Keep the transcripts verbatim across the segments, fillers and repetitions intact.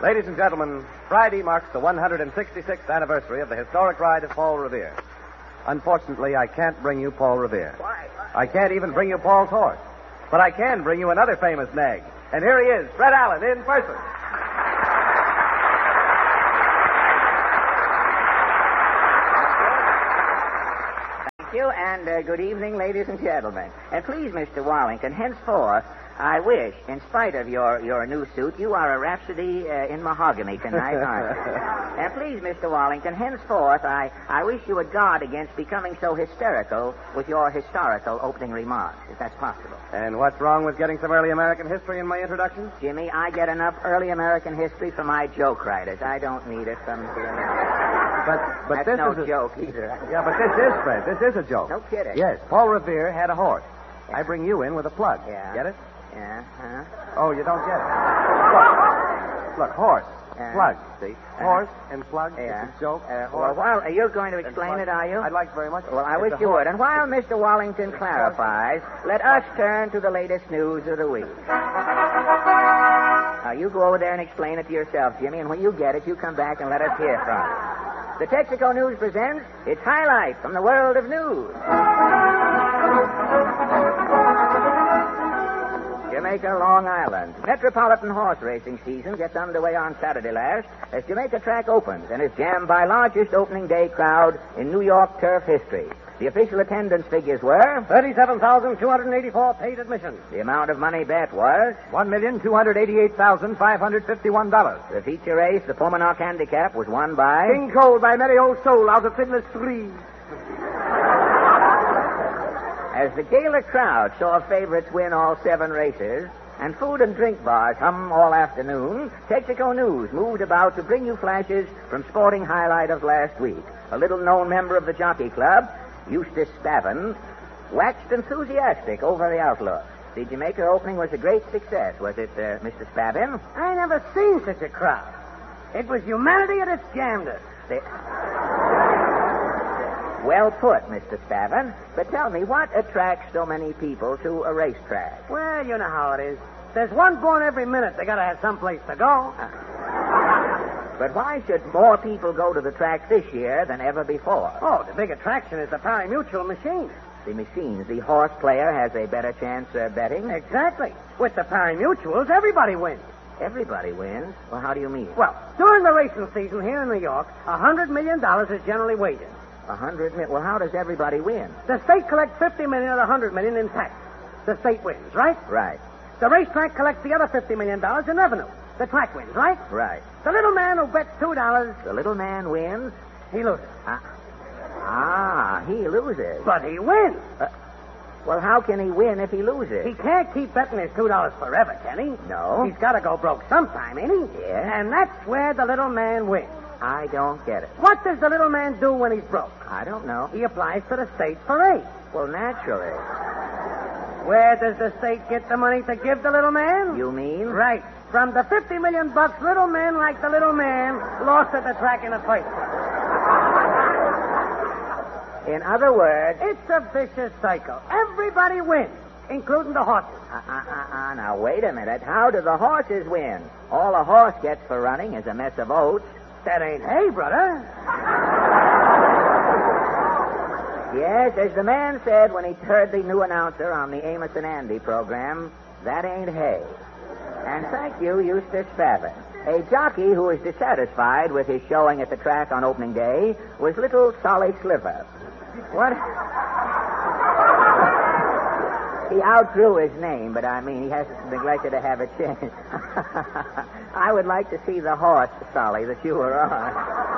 Ladies and gentlemen, Friday marks the one hundred sixty-sixth anniversary of the historic ride of Paul Revere. Unfortunately, I can't bring you Paul Revere. Why? I can't even bring you Paul's horse. But I can bring you another famous nag. And here he is, Fred Allen, in person. Thank you, and uh, good evening, ladies and gentlemen. And please, Mister Wallington, henceforth, I wish, in spite of your, your new suit, you are a rhapsody uh, in mahogany tonight, aren't you? And please, Mister Wallington, henceforth, I, I wish you would guard against becoming so hysterical with your historical opening remarks, if that's possible. And what's wrong with getting some early American history in my introduction? Jimmy, I get enough early American history from my joke writers. I don't need it from... But, but that's this no is a... joke either. Yeah, but this is, Fred. This is a joke. No kidding. Yes, Paul Revere had a horse. Yeah. I bring you in with a plug. Yeah. Get it? Yeah, huh? Oh, you don't get it. Look, look horse, Uh, plug, see? uh, Horse and plug, Yeah. it's a joke. Uh, horse well, while, are you going to and explain plug. it, are you? I'd like very much. Well, I It's wish a you horse. would. And while Mister Wallington clarifies, let us turn to the latest news of the week. Now, you go over there and explain it to yourself, Jimmy, and when you get it, you come back and let us hear from it. The Texaco News presents its highlight from the world of news. Jamaica, Long Island. Metropolitan horse racing season gets underway on Saturday last as Jamaica track opens and is jammed by largest opening day crowd in New York turf history. The official attendance figures were thirty-seven thousand two hundred eighty-four paid admission. the amount of money bet was one million two hundred eighty-eight thousand five hundred fifty-one dollars. the feature race, the Pomanock Handicap, was won by King Cole by Merry Old Soul out of Fiddler's Three. as the gala crowd saw favorites win all seven races and food and drink bars hum all afternoon, Texaco News moved about to bring you flashes from sporting highlight of last week. A little-known member of the Jockey Club, Eustace Spavin, waxed enthusiastic over the outlook. The Jamaica opening was a great success, was it, uh, Mister Spavin? I never seen such a crowd. It was humanity at its damnedest. The... Well put, Mister Spavin. But tell me, what attracts so many people to a racetrack? Well, you know how it is. There's one born every minute. They gotta have someplace to go. But why should more people go to the track this year than ever before? Oh, the big attraction is the pari-mutuel machine. The machines, the horse player has a better chance of betting. Exactly. With the pari-mutuels, everybody wins. Everybody wins. Well, how do you mean? Well, during the racing season here in New York, a hundred million dollars is generally wagered. A hundred million. Well, how does everybody win? The state collects fifty million of the hundred million in tax. The state wins, right? Right, The racetrack collects the other fifty million dollars in revenue. The track wins, right? right. The little man who bets two dollars, The little man wins. he loses. Ah, ah he loses. But he wins. Uh, well, how can he win if he loses? He can't keep betting his two dollars forever, can he? No. He's got to go broke sometime, ain't he? Yeah. And that's where the little man wins. I don't get it. What does the little man do when he's broke? I don't know. He applies to the state for aid. Well, naturally. Where does the state get the money to give the little man? You mean? Right. From the fifty million bucks little men like the little man lost at the track in the first place. In other words... It's a vicious cycle. Everybody wins, including the horses. Uh, uh, uh, uh, now, wait a minute. How do the horses win? All a horse gets for running is a mess of oats. That ain't hay, brother. Yes, as the man said when he heard the new announcer on the Amos and Andy program, that ain't hay. And thank you, Eustace Spavin. A jockey who was dissatisfied with his showing at the track on opening day was little Solly Sliver. What? He outgrew his name, but I mean, he has neglected to have it changed. I would like to see the horse, Solly, that you were on.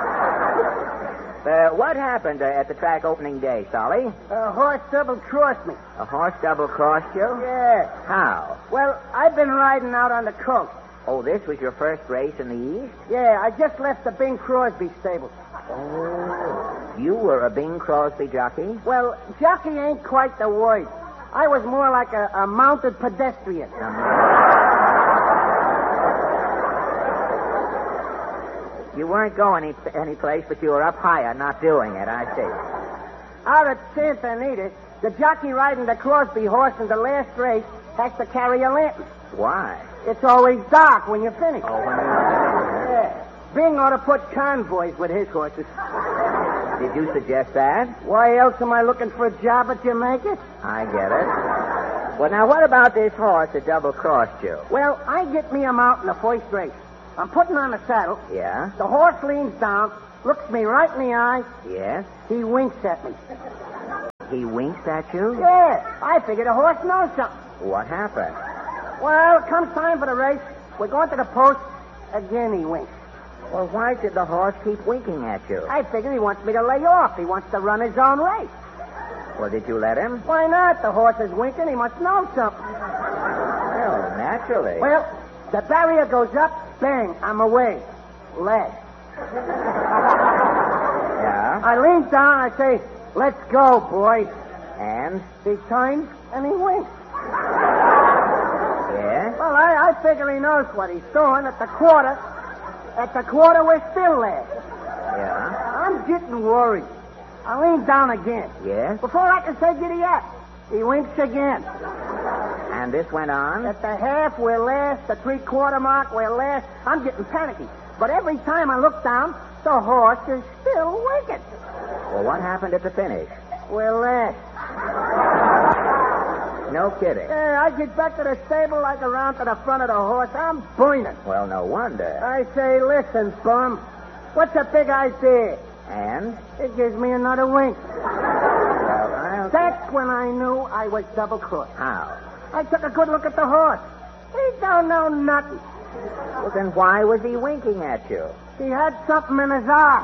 Uh, what happened uh, at the track opening day, Solly? A horse double-crossed me. A horse double-crossed you? Yeah. How? Well, I've been riding out on the coast. Oh, this was your first race in the East? Yeah, I just left the Bing Crosby stable. Oh. You were a Bing Crosby jockey? Well, jockey ain't quite the word. I was more like a, a mounted pedestrian. You weren't going any, any place, but you were up higher, not doing it, I see. Out at Santa Anita, the jockey riding the Crosby horse in the last race has to carry a lantern. Why? It's always dark when you finish. Oh, when you... Bing ought to put convoys with his horses. Did you suggest that? Why else am I looking for a job at Jamaica? I get it. Well, now, what about this horse that double-crossed you? Well, I get me him out in the first race. I'm putting on the saddle. Yeah? The horse leans down, looks me right in the eye. Yes? He winks at me. He winks at you? Yeah, I figure the horse knows something. What happened? Well, comes time for the race. We're going to the post. Again, he winks. Well, why did the horse keep winking at you? I figure he wants me to lay off. He wants to run his own race. Well, did you let him? Why not? The horse is winking. He must know something. Well, naturally. Well, the barrier goes up. Bang, I'm away. Last. Yeah? I lean down. I say, let's go, boys. And? He turns and he winks. Yeah? Well, I, I figure he knows what he's doing. At the quarter, at the quarter, we're still last. Yeah? I'm getting worried. I lean down again. Yes? Before I can say giddy up, he winks again. And this went on? At the half, we're last. The three-quarter mark, we're last. I'm getting panicky. But every time I look down, the horse is still winking. Well, what happened at the finish? We're last. No kidding. Yeah, I get back to the stable, I go round to the front of the horse. I'm burning. Well, no wonder. I say, listen, bum. What's the big idea? And? It gives me another wink. Well, I'll... That's when I knew I was double-crossed. How? I took a good look at the horse. He don't know nothing. Well, then why was he winking at you? He had something in his eye.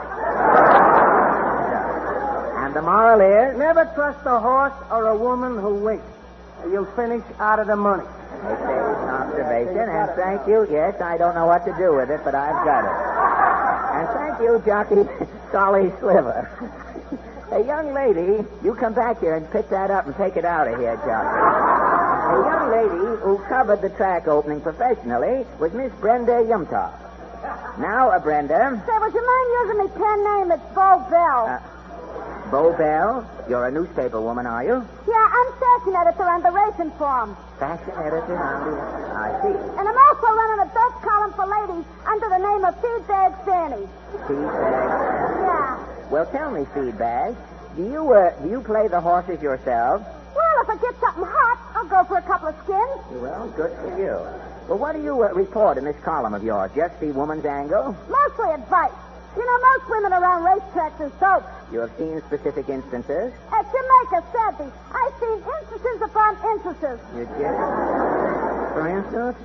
And the moral is? Never trust a horse or a woman who winks. You'll finish out of the money. They say it's an observation, and thank you. Yes, I don't know what to do with it, but I've got it. And thank you, Jockey Solly Sliver. A young lady, you come back here and pick that up and take it out of here, Jockey. A young lady who covered the track opening professionally was Miss Brenda Yumtop. Now, uh, Brenda. Say, would you mind using me pen name? It's Bo Bell. Uh, Bo Bell? You're a newspaper woman, are you? Yeah, I'm fashion editor on the Racing Form. Fashion editor on the... I see. And I'm also running a dope column for ladies under the name of Feedbag Fanny. Feedbag? Yeah. Well, tell me, Feedbag, do you, uh, do you play the horses yourself? Well, if I get something hot, I'll go for a couple of skins. Well, good for you. Well, what do you uh, report in this column of yours? Just the woman's angle? Mostly advice. You know, most women around racetracks are soap. You have seen specific instances? At Jamaica, sadly, I've seen instances upon instances. You did? For instance?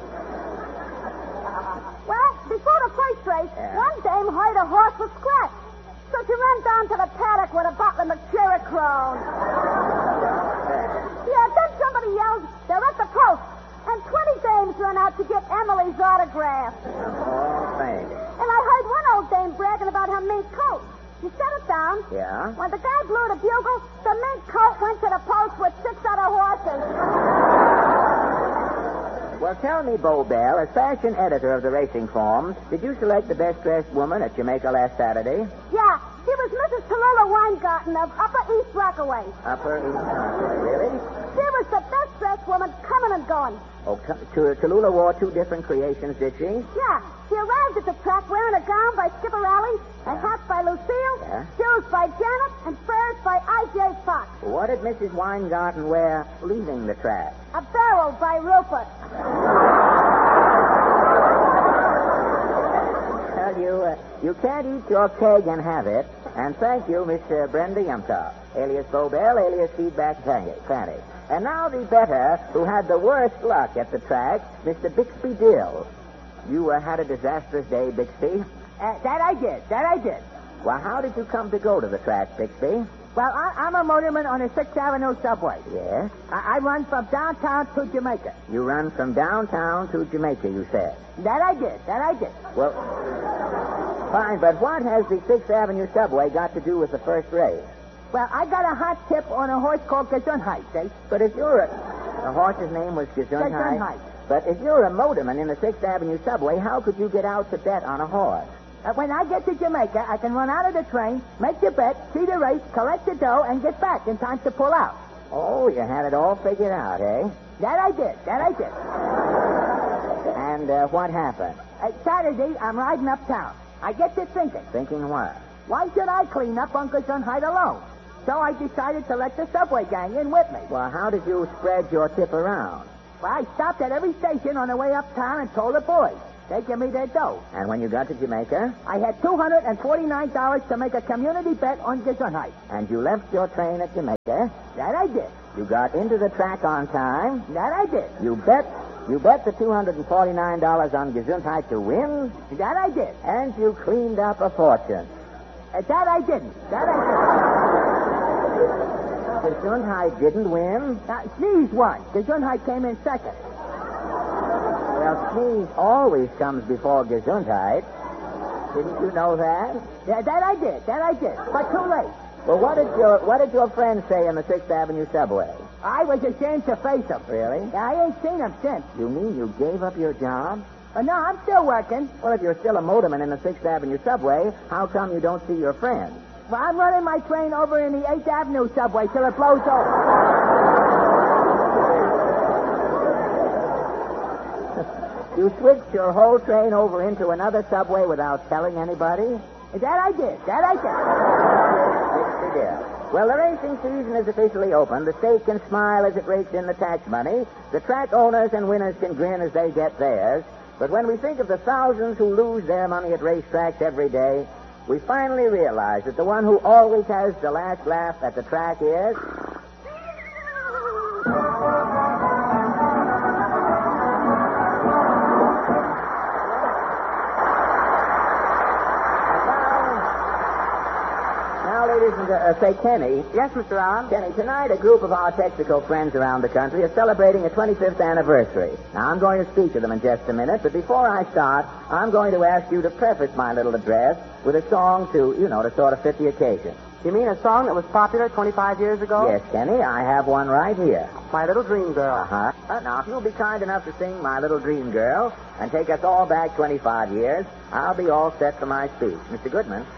Well, before the first race, Yeah. one dame heard a horse was scratched. So she ran down to the paddock with a bottle of McChericrone. Yeah, then somebody yelled, they're at the post. And twenty dames ran out to get Emily's autograph. Oh, thanks. And I heard one old dame bragging about her mink coat. She set it down. Yeah? When the guy blew the bugle, the mink coat went to the post with six other horses. Well, tell me, Bo Bell, as fashion editor of the Racing Form, did you select the best-dressed woman at Jamaica last Saturday? Yeah, she was Missus Tallulah Weingarten of Upper East Rockaway. Upper East Rockaway, really? She was the best-dressed woman coming and going. Oh, T- Tallulah wore two different creations, did she? Yeah, she arrived at the track wearing a gown by Skipper Alley, a hat by Lucille, Yeah. shoes by Janet, and spurs by I J Fox. What did Missus Weingarten wear leaving the track? A barrel by Rupert. Tell you, uh, you can't eat your keg and have it. And thank you, Miss uh, Brenda Yumtop, alias Bo Bell, alias Feedback Fanny. Fanny. And now the better, who had the worst luck at the track, Mister Bixby Dill. You uh, had a disastrous day, Bixby. Uh, that I did. That I did. Well, how did you come to go to the track, Bixby? Well, I, I'm a motorman on the Sixth Avenue subway. Yes? I, I run from downtown to Jamaica. You run from downtown to Jamaica, you said. That I did. That I did. Well, fine, but what has the Sixth Avenue subway got to do with the first race? Well, I got a hot tip on a horse called Gesundheit, see? But if you're a... The horse's name was Gesundheit. Gesundheit. But if you're a motorman in the Sixth Avenue subway, how could you get out to bet on a horse? Uh, when I get to Jamaica, I can run out of the train, make the bet, see the race, collect the dough, and get back in time to pull out. Oh, you had it all figured out, eh? That I did. That I did. And uh, what happened? Uh, Saturday, I'm riding uptown. I get to thinking, Thinking what? why should I clean up Uncle Junheit alone? So I decided to let the subway gang in with me. Well, how did you spread your tip around? Well, I stopped at every station on the way uptown and told the boys. They give me their dough. And when you got to Jamaica, I had two hundred forty-nine dollars to make a community bet on Gesundheit. and you left your train at Jamaica, That I did. you got into the track on time, That I did. you bet you bet the two hundred forty-nine dollars on Gesundheit to win, That I did. and you cleaned up a fortune. Uh, that I didn't. That I Gesundheit didn't win. didn't. Now, Sneeze won. Gesundheit came in second. Well, sneeze always comes before Gesundheit. Didn't you know that? Yeah, that I did. That I did. But too late. Well, what did your what did your friend say in the Sixth Avenue subway? I was ashamed to face him. Really? I ain't seen him since. You mean you gave up your job? Uh, no, I'm still working. Well, if you're still a motorman in the Sixth Avenue subway, how come you don't see your friends? Well, I'm running my train over in the Eighth Avenue subway till it blows over. You switched your whole train over into another subway without telling anybody? That I did. That I did. Yes, you did. Well, the racing season is officially open. The state can smile as it rakes in the tax money. The track owners and winners can grin as they get theirs. But when we think of the thousands who lose their money at racetracks every day, we finally realize that the one who always has the last laugh at the track is... Now, ladies and uh, say, Kenny. Yes, Mister Allen? Kenny, tonight a group of our Texaco friends around the country are celebrating a twenty-fifth anniversary. Now, I'm going to speak to them in just a minute, but before I start, I'm going to ask you to preface my little address with a song to, you know, to sort of fit the occasion. You mean a song that was popular twenty-five years ago? Yes, Kenny, I have one right here. My Little Dream Girl. Uh-huh. Uh, now, if you'll be kind enough to sing My Little Dream Girl and take us all back twenty-five years, I'll be all set for my speech. Mister Goodman?